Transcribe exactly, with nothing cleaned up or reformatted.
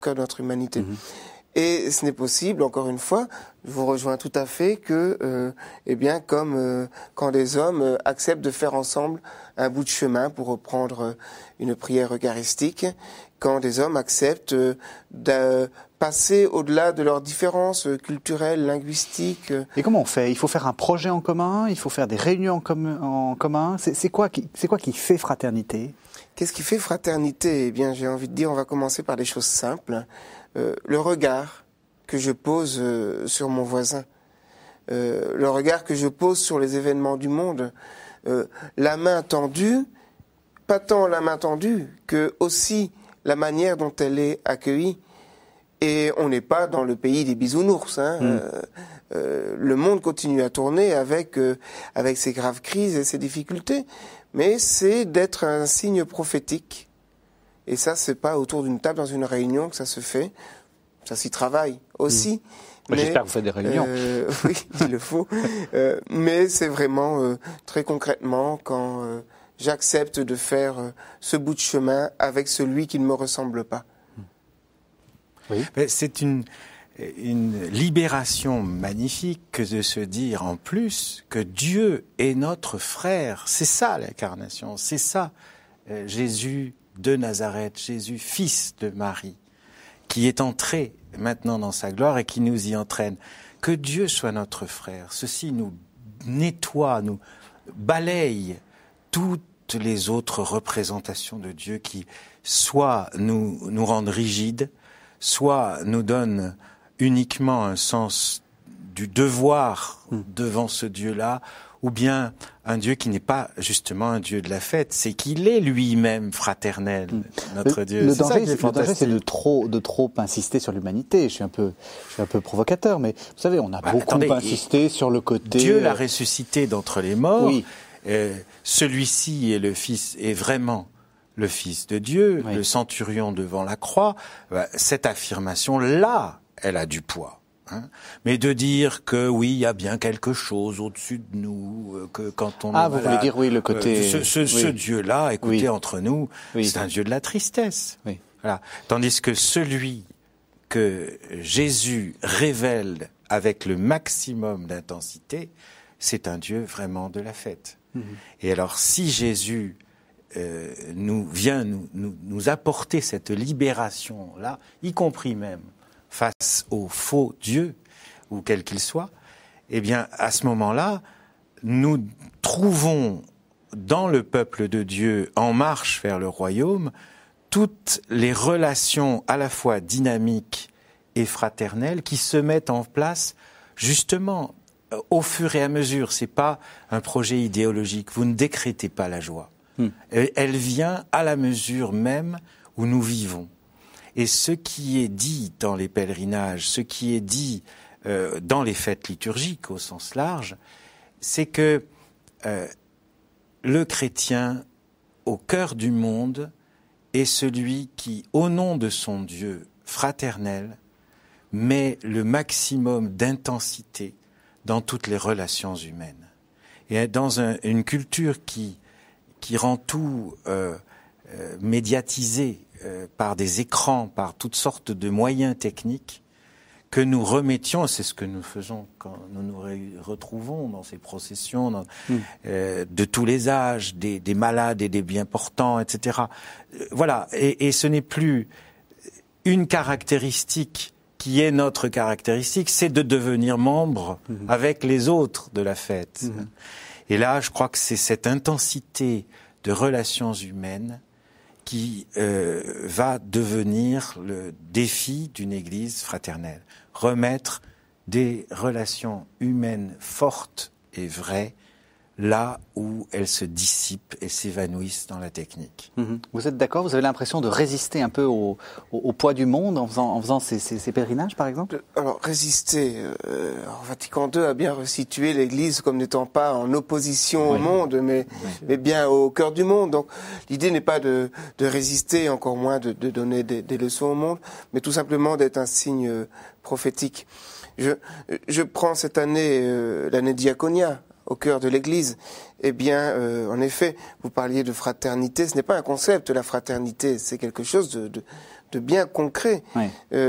cœur de notre humanité. Mmh. Et ce n'est possible, encore une fois, je vous rejoins tout à fait, que, euh, eh bien, comme euh, quand des hommes euh, acceptent de faire ensemble un bout de chemin, pour reprendre euh, une prière eucharistique, quand des hommes acceptent euh, de passer au-delà de leurs différences euh, culturelles, linguistiques. Euh. Et comment on fait ? Il faut faire un projet en commun ? Il faut faire des réunions en, com- en commun ? c'est, c'est, quoi qui, c'est quoi qui fait fraternité ? Qu'est-ce qui fait fraternité ? Eh bien, j'ai envie de dire, on va commencer par des choses simples. Euh, le regard que je pose euh, sur mon voisin, euh, le regard que je pose sur les événements du monde, euh, la main tendue, pas tant la main tendue que aussi la manière dont elle est accueillie. Et on n'est pas dans le pays des bisounours. Hein. Mmh. Euh, euh, le monde continue à tourner avec euh, avec ses graves crises et ses difficultés, mais c'est d'être un signe prophétique. Et ça, c'est pas autour d'une table dans une réunion que ça se fait. Ça s'y travaille aussi. Mmh. Mais, j'espère que vous faites des réunions. Euh, oui, il le faut. Euh, mais c'est vraiment euh, très concrètement quand euh, j'accepte de faire euh, ce bout de chemin avec celui qui ne me ressemble pas. Oui. C'est une, une libération magnifique que de se dire en plus que Dieu est notre frère. C'est ça l'incarnation, c'est ça euh, Jésus de Nazareth, Jésus fils de Marie, qui est entré maintenant dans sa gloire et qui nous y entraîne. Que Dieu soit notre frère, ceci nous nettoie, nous balaye toutes les autres représentations de Dieu qui soit nous, nous rendent rigides, soit nous donnent uniquement un sens du devoir devant ce Dieu-là, ou bien un Dieu qui n'est pas justement un Dieu de la fête, c'est qu'il est lui-même fraternel, notre le, Dieu. Le c'est danger, ça qui est c'est, le danger, c'est de trop, de trop insister sur l'humanité. Je suis un peu, je suis un peu provocateur, mais vous savez, on a bah, beaucoup attendez, insisté sur le côté. Dieu l'a ressuscité d'entre les morts. Oui. Euh, celui-ci est le Fils, est vraiment le Fils de Dieu, oui. Le centurion devant la croix. Bah, cette affirmation-là, elle a du poids. Hein, mais de dire que oui, il y a bien quelque chose au-dessus de nous, euh, que quand on ah, est vous malade, voulez dire oui le côté euh, ce, ce, oui. ce Dieu-là, écoutez, oui. Entre nous, oui. C'est un Dieu de la tristesse. Oui. Voilà. Tandis que celui que Jésus révèle avec le maximum d'intensité, c'est un Dieu vraiment de la fête. Mm-hmm. Et alors, si Jésus euh, nous vient nous, nous, nous apporter cette libération-là, y compris même face au faux Dieu, ou quel qu'il soit, eh bien, à ce moment-là, nous trouvons dans le peuple de Dieu, en marche vers le royaume, toutes les relations à la fois dynamiques et fraternelles qui se mettent en place justement au fur et à mesure. C'est pas un projet idéologique. Vous ne décrétez pas la joie. Hmm. Elle vient à la mesure même où nous vivons. Et ce qui est dit dans les pèlerinages, ce qui est dit euh, dans les fêtes liturgiques au sens large, c'est que euh, le chrétien, au cœur du monde, est celui qui, au nom de son Dieu fraternel, met le maximum d'intensité dans toutes les relations humaines. Et dans un, une culture qui, qui rend tout euh, euh, médiatisé, Euh, par des écrans, par toutes sortes de moyens techniques, que nous remettions, c'est ce que nous faisons quand nous nous re- retrouvons dans ces processions, dans, mmh. euh, de tous les âges, des, des malades et des bien portants, et cetera. Euh, voilà, et, et ce n'est plus une caractéristique qui est notre caractéristique, c'est de devenir membre mmh. avec les autres de la fête. Mmh. Et là, je crois que c'est cette intensité de relations humaines qui euh, va devenir le défi d'une Église fraternelle. Remettre des relations humaines fortes et vraies là où elles se dissipent et s'évanouissent dans la technique. Mmh. Vous êtes d'accord ? Vous avez l'impression de résister un peu au, au, au poids du monde en faisant, en faisant ces, ces, ces pèlerinages, par exemple ? Alors, résister... Euh, alors, Vatican deux a bien resitué l'Église comme n'étant pas en opposition oui. au monde, mais, oui. mais bien au cœur du monde. Donc, l'idée n'est pas de, de résister, encore moins de, de donner des, des leçons au monde, mais tout simplement d'être un signe euh, prophétique. Je, je prends cette année, euh, l'année diaconia, au cœur de l'Église. Eh bien, euh, en effet, vous parliez de fraternité. Ce n'est pas un concept, la fraternité. C'est quelque chose de, de, de bien concret. Ouais. Euh,